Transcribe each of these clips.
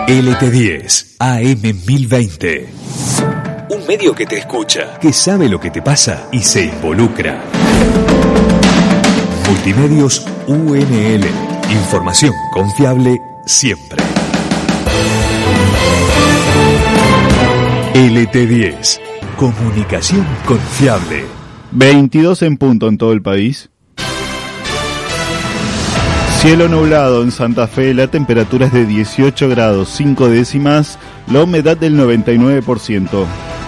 LT10, AM 1020. Un medio que te escucha, que sabe lo que te pasa y se involucra. Multimedios UNL. Información confiable siempre. LT10. Comunicación confiable. 22 en punto en todo el país. Cielo nublado en Santa Fe, la temperatura es de 18 grados 5 décimas, la humedad del 99%.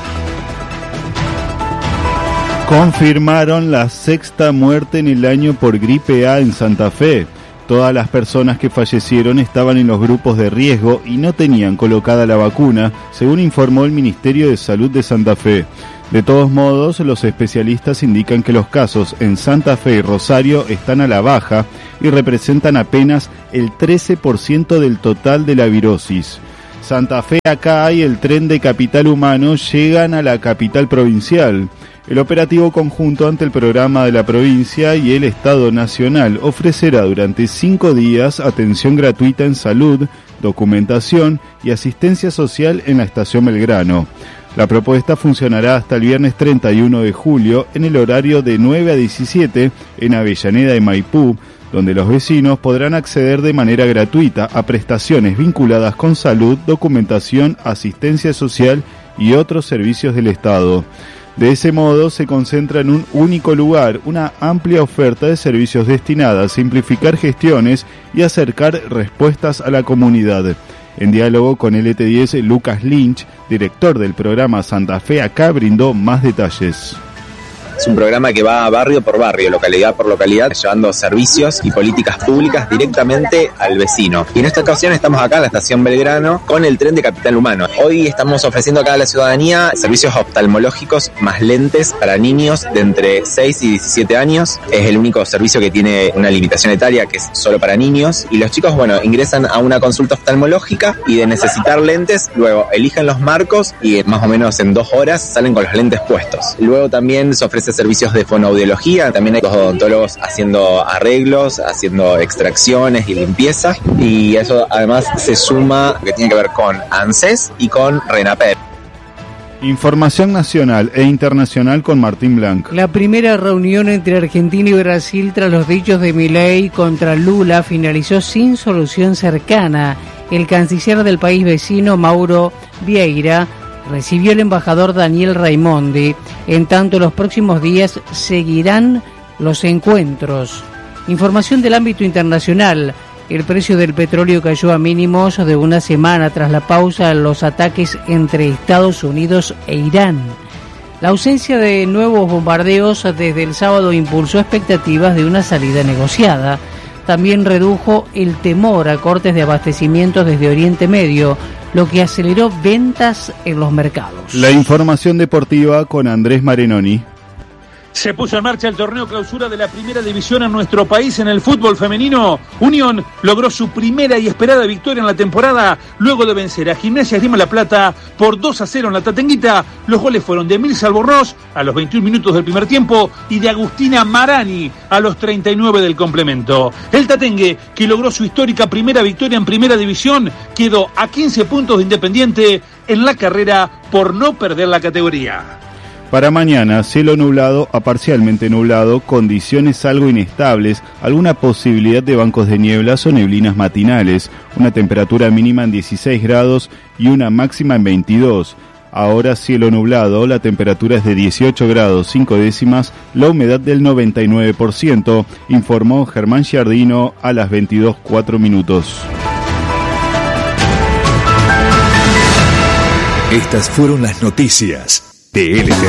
Confirmaron la sexta muerte en el año por gripe A en Santa Fe. Todas las personas que fallecieron estaban en los grupos de riesgo y no tenían colocada la vacuna, según informó el Ministerio de Salud de Santa Fe. De todos modos, los especialistas indican que los casos en Santa Fe y Rosario están a la baja y representan apenas el 13% del total de la virosis. Santa Fe, acá y el tren de Capital Humano llegan a la capital provincial. El operativo conjunto ante el programa de la provincia y el Estado Nacional ofrecerá durante 5 días atención gratuita en salud, documentación y asistencia social en la estación Belgrano. La propuesta funcionará hasta el viernes 31 de julio en el horario de 9 a 17 en Avellaneda y Maipú, donde los vecinos podrán acceder de manera gratuita a prestaciones vinculadas con salud, documentación, asistencia social y otros servicios del Estado. De ese modo se concentra en un único lugar una amplia oferta de servicios destinada a simplificar gestiones y acercar respuestas a la comunidad. En diálogo con LT10, Lucas Lynch, director del programa Santa Fe Acá, brindó más detalles. Es un programa que va barrio por barrio, localidad por localidad, llevando servicios y políticas públicas directamente al vecino. Y en esta ocasión estamos acá en la estación Belgrano con el tren de Capital Humano. Hoy estamos ofreciendo acá a la ciudadanía servicios oftalmológicos más lentes para niños de entre 6 y 17 años. Es el único servicio que tiene una limitación etaria que es solo para niños. Y los chicos, ingresan a una consulta oftalmológica y de necesitar lentes, luego eligen los marcos y más o menos en 2 horas salen con los lentes puestos. Luego también se ofrece servicios de fonoaudiología, también hay los odontólogos haciendo arreglos, haciendo extracciones y limpieza, y eso además se suma que tiene que ver con ANSES y con RENAPER. Información nacional e internacional con Martín Blanc. La primera reunión entre Argentina y Brasil tras los dichos de Milei contra Lula finalizó sin solución cercana. El canciller del país vecino, Mauro Vieira, recibió el embajador Daniel Raimondi. En tanto, los próximos días seguirán los encuentros. Información del ámbito internacional. El precio del petróleo cayó a mínimos de una semana tras la pausa en los ataques entre Estados Unidos e Irán. La ausencia de nuevos bombardeos desde el sábado impulsó expectativas de una salida negociada. También redujo el temor a cortes de abastecimiento desde Oriente Medio, lo que aceleró ventas en los mercados. La información deportiva con Andrés Marenoni. Se puso en marcha el torneo clausura de la primera división en nuestro país en el fútbol femenino. Unión logró su primera y esperada victoria en la temporada luego de vencer a Gimnasia Esgrima La Plata por 2-0 en la Tatenguita. Los goles fueron de Emilce Albornoz a los 21 minutos del primer tiempo y de Agustina Marani a los 39 del complemento. El Tatengue, que logró su histórica primera victoria en primera división, quedó a 15 puntos de Independiente en la carrera por no perder la categoría. Para mañana, cielo nublado a parcialmente nublado, condiciones algo inestables, alguna posibilidad de bancos de nieblas o neblinas matinales, una temperatura mínima en 16 grados y una máxima en 22. Ahora cielo nublado, la temperatura es de 18 grados 5 décimas, la humedad del 99%, informó Germán Giardino a las 22:04. Estas fueron las noticias de LT10.